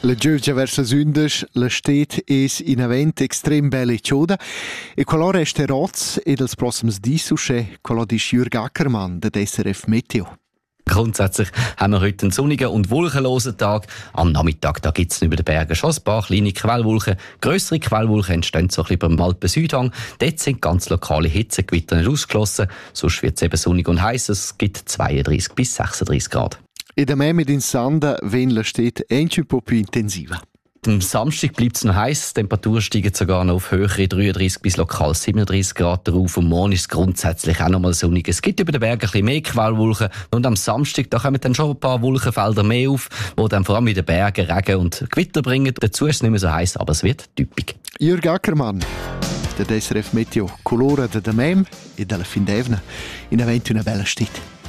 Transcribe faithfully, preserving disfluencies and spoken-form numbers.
La Giurgia verso Sündes, la stet es in event extrem belle ciuda e quello resta roz ed als prossims dissusche quello di Jürg Ackermann, der S R F Meteo. Grundsätzlich haben wir heute einen sonnigen und wolkenlosen Tag. Am Nachmittag da gibt es über den Bergen schon ein paar kleine Quellwolken. Grössere Quellwolken entstehen so ein bisschen beim Alpen-Südhang. Dort sind ganz lokale Hitzegewitter nicht ausgeschlossen. Sonst wird es eben sonnig und heiß. Es gibt zweiunddreißig bis sechsunddreißig Grad. In der Mäh mit in Sanda, wenn la steht, ein po più intensiver. Am Samstag bleibt es noch heiß. Die Temperaturen steigen sogar noch auf höhere dreiunddreißig bis lokal siebenunddreißig Grad drauf. Und morgen ist es grundsätzlich auch noch mal sonnig. Es gibt über den Bergen ein bisschen mehr Quellwolken. Und am Samstag da kommen dann schon ein paar Wolkenfelder mehr auf, die dann vor allem in den Bergen Regen und Gewitter bringen. Dazu ist es nicht mehr so heiß, aber es wird typisch. Jürg Ackermann, der S R F Meteo, Colore der Mem e della Findevna, in event una bella stit.